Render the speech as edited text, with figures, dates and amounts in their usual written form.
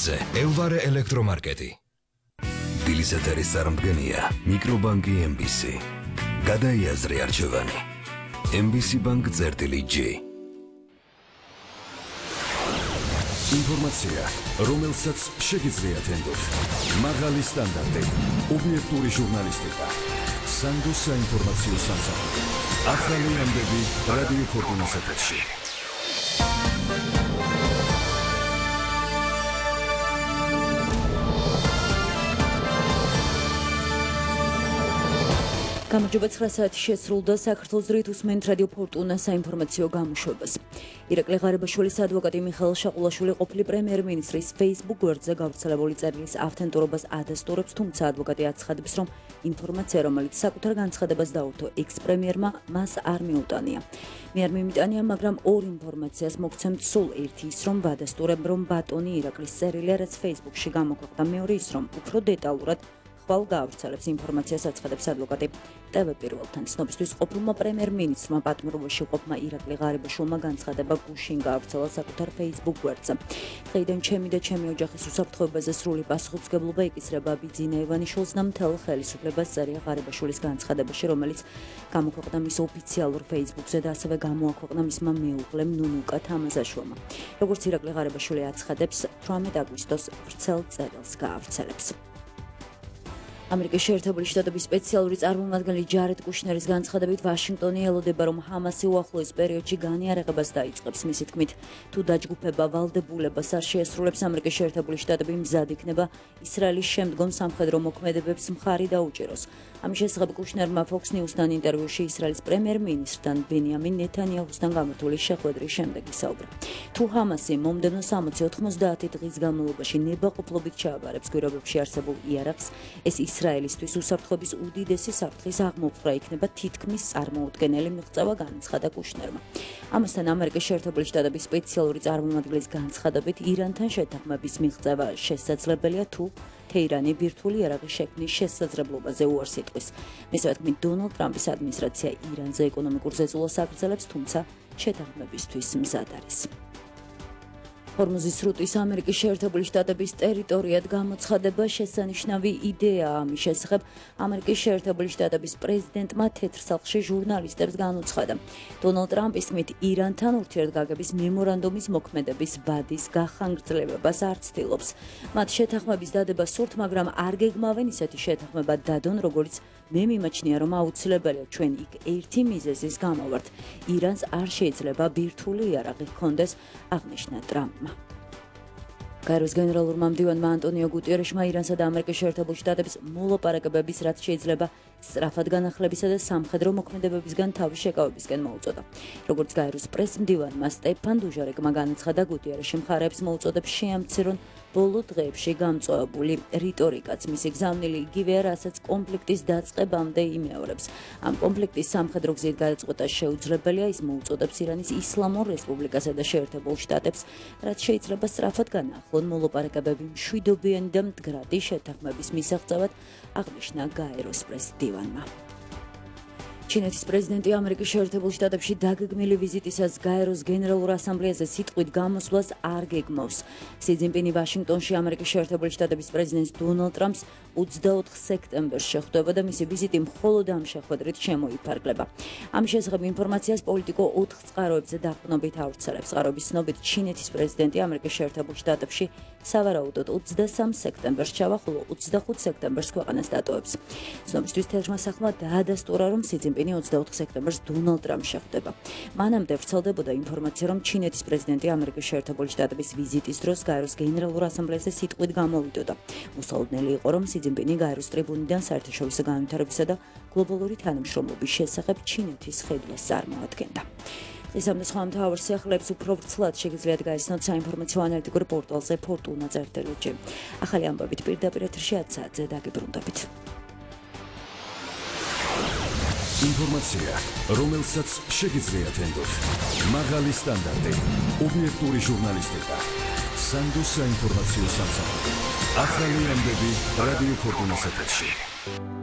გზებზე ელვარე ელექტრომარკეტი. დილის ეთერის წარმდგენია მიკრობანკი MBC. გადაიაზრე არჩევანი. MBC Bank წერტილი-G. ინფორმაცია, რომელსაც შეგიძლიათ ენდოთ. მაღალი სტანდარტი, ობიექტური ჟურნალისტიკა. სანდო საინფორმაციო სამსახური. ახალი ამბები რადიო ფორტუნას ეთერში. გამარჯობა 9 საათი შესრულდა საქართველოს დროით უსმენთ რადიო ფორტუნას საინფორმაციო გამოშვებას. ირაკლი ღარიბაშვილის ადვოკატი მიხეილ შაყულაშვილი ყოფილი პრემიერ-მინისტრის Facebook გვერდზე გავრცელებული წერილის ავთენტურობას ადასტურებს, თუმცა ადვოკატი აცხადებს, რომ ინფორმაცია, რომელიც საკუთარ განცხადებას დაურთო ექს-პრემიერმა, მას არ მიუტანია. მე არ მიმიტანია, მაგრამ ორ ინფორმაციას მოგცემთ, სულ ერთი ის, რომ ვადასტურებ, რომ ბატონი ირაკლის წერილია, რაც Facebook-ში გამოქვეყნდა, მეორე ის, რომ უფრო დეტალურად ხვალ გაავრცელებს ინფორმაციას, აცხადებს ადვოკატი. TV პირველთან ცნობისთვის ყოფილმა პრემიერ-მინისტრმა პატიმრობაში ყოფმა ირაკლი ღარიბაშვილმა განცხადება გუშინ გაავრცელა საკუთარ Facebook გვერდზე. დღეიდან ჩემი და ჩემი ოჯახის უსაფრთხოებაზე სრული პასუხისმგებლობა იკისრება ბიძინა ივანიშვილს და მთელ ხელისუფლებას, წერია ღარიბაშვილის განცხადებაში, რომელიც გამოქვეყნდა მის ოფიციალურ Facebook-ზე და ასევე გამოაქვეყნა მისმა მეუღლემ ნუნუკა თამაზაშვილმა. როგორც ირაკლი ღარიბაშვილი აცხადებს, 18 აგვისტოს ვრცელ წერილს გაავრცელებს. ამერიკის შეერთებული შტატების სპეციალური წარმომადგენელი ჯარედ კუშნერის განცხადებით, ვაშინგტონი ელოდება, რომ ჰამასი უახლოეს პერიოდში განიარაღებას დაიწყებს. მისი თქმით, თუ დაჯგუფება ვალდებულებას არ შეესრულებს, ამერიკის შეერთებული შტატები მზად იქნება ისრაელის შემდგომ სამხედრო მოქმედებებს მხარი დაუჭეროს. ამის შესახებ კუშნერმა Fox News-თან ინტერვიუში ისრაელის პრემიერ-მინისტრთან ბენიამინ ნეთანიაჰუსთან გამართული შეხვედრის შემდეგ ისაუბრა. თუ ჰამასი მომდევნო 60-90 დღის განმავლობაში ნებაყოფლობით ჩააბარებს გვირაბებში არსებულ იარაღს, ეს ისრაელისთვის უსაფრთხოების უდიდესი საფრთხის აღმოფხვრა იქნება, თითქმის წარმოუდგენელი, მიღწევა განაცხადა კუშნერმა. ამასთან ამერიკის შეერთებული შტატების სპეციალური წარმომადგენლის განცხადებით, ირანთან შეთანხმების მიღწევა შესაძლებელია, თუ თეირანი ბირთვული იარაღის შექმნის შესაძლებლობაზე უარს იტყვის. მისივე თქმით, დონალდ ტრამპის ადმინისტრაცია ირანზე ეკონომიკურ ზეწოლას აგრძელებს, თუმცა შეთანხმებისთვის მზად არის. ჰორმუზის სრუტის ამერიკის შეერთებული შტატების ტერიტორიად გამოცხადება შესანიშნავი იდეაა. ამის შესახებ ამერიკის შეერთებული შტატების პრეზიდენტმა თეთრ სახლში ჟურნალისტებს განუცხადა. დონალდ ტრამპის თქმით, ირანთან ურთიერთგაგების მემორანდუმის მოქმედების ბადის გახანგრძლივებას არ ცდილობს. მათ შეთანხმების დადება სურთ, მაგრამ არ გეგმავენ ისეთი შეთანხმება დადონ, როგორც მე მიმაჩნია, რომ აუცილებელია, ჩვენ იქ ერთი მიზეზის გამო ვართ. ირანს არ შეიძლება ბირთვული იარაღი ჰქონდეს, აღნიშნა ტრამპმა. გაეროს გენერალურმა მდივანმა ანტონიო გუტიერეშმა ირანსა და ამერიკის შეერთებული შტატების მოლაპარაკებების, რაც შეიძლება სწრაფად განახლებისა და სამხედრო მოქმედებებისგან თავის შეკავებისკენ მოუწოდა. როგორც გაეროს პრეს-მდივანმა სტეფან დუჟარეკმა განაცხადა, გუტიერეში მხარეებს მოუწოდებს შეამცირონ ბოლო დღეებში გამწვავებული რიტორიკაც. მისი გზავნილი იგივეა, რასაც კონფლიქტის დაწყებამდე იმეორებს. ამ კონფლიქტის სამხედრო გზით გადაწყვეტა შეუძლებელია, ის მოუწოდებს ირანის ისლამურ რესპუბლიკასა და შეერთებულ შტატებს, რაც შეიძლება სწრაფად განაახლონ მოლაპარაკებები მშვიდობიანი და მდგრადი შეთანხმების მისაღწევად, აღნიშნა გაეროს პრეს-მდივანმა. ჩინეთის პრეზიდენტი ამერიკის შეერთებულ შტატებში დაგეგმილი ვიზიტისას გაეროს გენერალურ ასამბლეაზე სიტყვით გამოსვლას არ გეგმავს. სი ძინპინი ვაშინგტონში ამერიკის შეერთებული შტატების პრეზიდენტს დონალდ ტრამპს 24 სექტემბერს შეხვდება და მისი ვიზიტი მხოლოდ ამ შეხვედრით შემოიფარგლება. ამის შესახებ ინფორმაციას პოლიტიკო 4 წყაროებზე დაყრდნობით ავრცელებს. წყაროების ცნობით, ჩინეთის პრეზიდენტი ამერიკის შეერთებულ შტატებში სავარაუდოდ 23 სექტემბერს ჩავა, ხოლო 25 სექტემბერს ქვეყანას დატოვებს. ცნობისთვის თეთრმა სახლმა დაადასტურა, რომ სი ძინპინი 24 სექტემბერს დონალდ ტრამპს შეხვდება. მანამდე ვრცელდებოდა ინფორმაცია, რომ ჩინეთის პრეზიდენტი ამერიკის შეერთებული შტატების ვიზიტის დროს გაეროს გენერალურ ასამბლეაზე სიტყვით გამოვიდოდა. მოსალოდნელი იყო, რომ სი ძინპინი გაეროს ტრიბუნიდან საერთაშორისო განვითარებისა და გლობალური თანამშრომლობის შესახებ ჩინეთის ხედვას წარმოადგენდა. ისამე სხვა მთავარ სიახლეებს უფრო ვრცლად შეგიძლიათ გაიცნოთ საინფორმაციო ანალიტიკურ პორტალზე fortuna.gt. ახალი ამბებით პირდაპირ ეთერში 10 საათზე დაგიბრუნდებით. ინფორმაცია, რომელსაც შეგიძლიათ ენდოთ. მაღალი სტანდარტი, ობიექტური ჟურნალისტიკა. სანდო საინფორმაციო სამსახური. ახალი ამბები რადიო ფორტუნას ეთერში.